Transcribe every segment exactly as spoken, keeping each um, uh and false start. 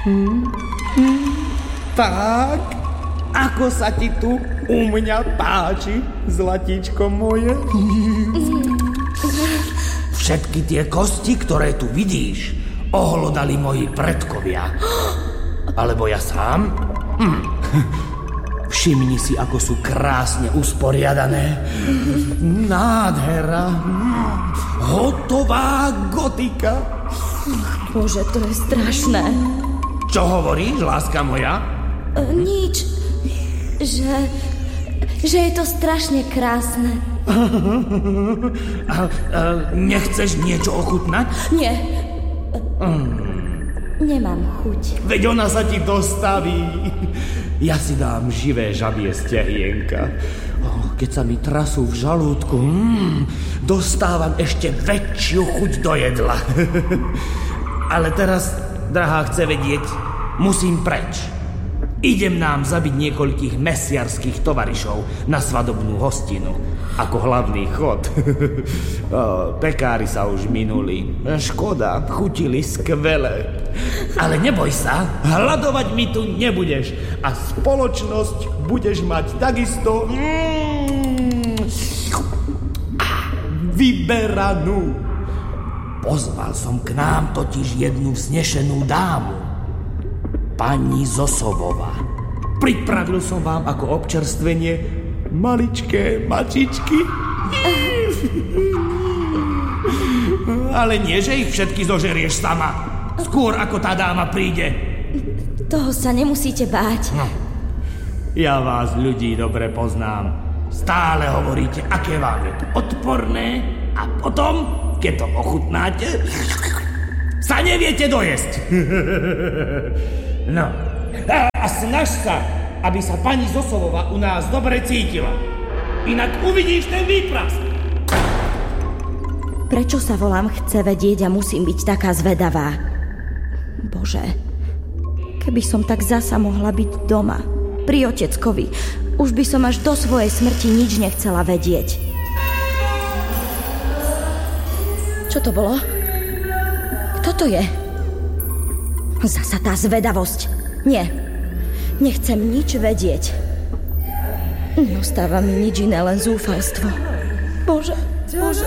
Hmm. Hmm. Tak, ako sa ti tu u mňa páči, zlatíčko moje? Všetky tie kosti, ktoré tu vidíš, ohlodali moji predkovia. Alebo ja sám? Hm. Všimni si, ako sú krásne usporiadané. Nádhera. Hotová gotika. Bože, to je strašné. Čo hovoríš, láska moja? E, nič. Že... že je to strašne krásne. A, a, nechceš niečo ochutnať? Nie. Mm. Nemám chuť. Veď ona sa ti dostaví. Ja si dám živé žabie stehienka. Oh, keď sa mi trasú v žalúdku, mm, dostávam ešte väčšiu chuť do jedla. Ale teraz, drahá, chce vedieť, musím preč. Idem nám zabiť niekoľkých mesiarských tovarišov na svadobnú hostinu. Ako hlavný chod. O, pekári sa už minuli. Škoda, chutili skvele. Ale neboj sa, hladovať mi tu nebudeš. A spoločnosť budeš mať takisto mm, vyberanú. Pozval som k nám totiž jednu vznešenú dámu. Pani Zosovová. Pripravil som vám ako občerstvenie maličké mačičky. Ale nie, že ich všetky zožerieš sama. Skôr ako tá dáma príde. Toho sa nemusíte báť. No. Ja vás, ľudí, dobre poznám. Stále hovoríte, aké vám je to odporné a potom, keď to ochutnáte, sa neviete dojesť. No, a, a snaž sa, aby sa pani Zosovová u nás dobre cítila. Inak uvidíš ten výprask. Prečo sa volám Chce vedieť a musím byť taká zvedavá? Bože, keby som tak zasa mohla byť doma, pri oteckovi, už by som až do svojej smrti nič nechcela vedieť. Čo to bolo? Kto to je? Zasa tá zvedavosť. Nie, nechcem nič vedieť. Neostáva mi nič iné, len zúfalstvo. Bože, Bože.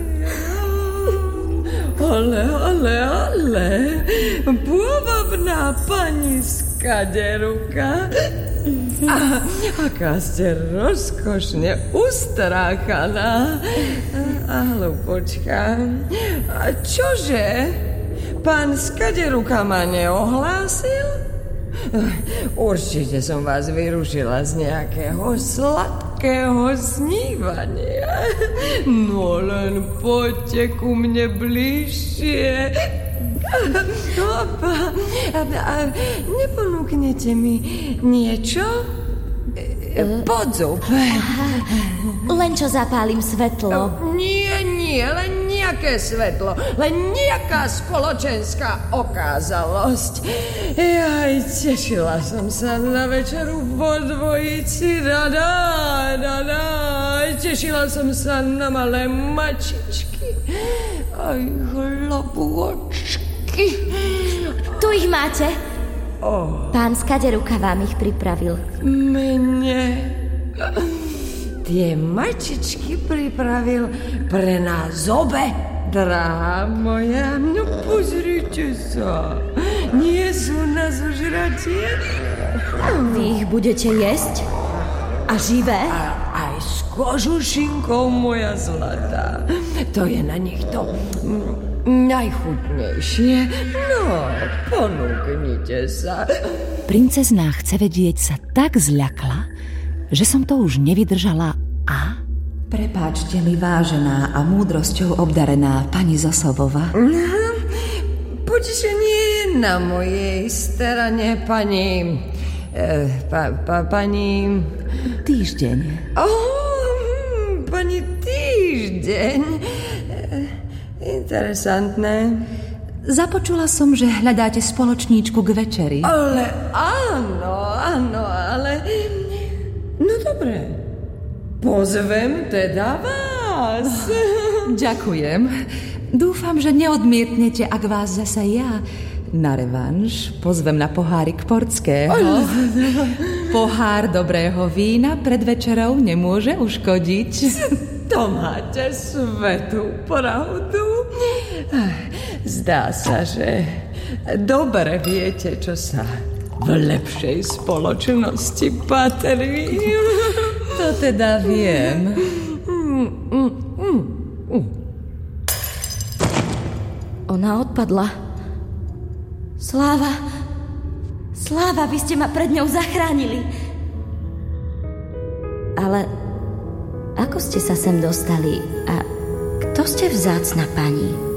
Ale, ale, ale, pôvabná pani Skaderuka. A, aká ste rozkošne ustráchaná. A hlupočka. A čože? Pán Skaderuka ma neohlásil? Určite som vás vyrušila z nejakého sladkého snívania. No len poďte ku mne bližšie. A, a, a neponúknete mi niečo? Podzub. Len čo zapálim svetlo. Nie, nie, len nejaké svetlo. Len nejaká spoločenská okázalosť. Jaj, tešila som sa na večeru vo dvojici. Radá, radá. Tešila som sa na malé mačičky. Aj chlapôčky. Tu ich máte. Oh. Pán Skaderuka vám ich pripravil. Mne? Tie mačičky pripravil pre nás obe, drahá moja. No pozrite sa, nie sú na zožratie. Vy ich budete jesť? A živé? A aj s kožušinkou, moja zlatá. To je na nich to najchutnejšie. No, ponúknite sa. Princezná Chce vedieť sa tak zľakla, že som to už nevydržala a... Prepáčte mi, vážená a múdrosťou obdarená pani Zosovová. Potešenie je na mojej strane, pani... Eh, pa, pa, pani... Týždeň. Oh, pani Týždeň. Interesantné. Započula som, že hľadáte spoločníčku k večeri. Ale áno, áno, ale... No dobre, pozvem teda vás. Ďakujem. Dúfam, že neodmietnete, ak vás zase ja Na revanš pozvem na pohárik portského. Pohár dobrého vína pred večerou nemôže uškodiť. To máte svetú pravdu. Zdá sa, že dobre viete, čo sa v lepšej spoločnosti patrí. To teda viem. Ona odpadla. Sláva, Sláva, vy ste ma pred ňou zachránili. Ale ako ste sa sem dostali a kto ste vzácna pani?